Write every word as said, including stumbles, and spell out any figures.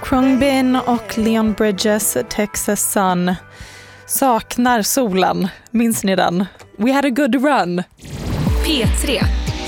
Khruangbin och Leon Bridges, Texas Sun. Saknar solen. Minns ni den? We had a good run. P tre.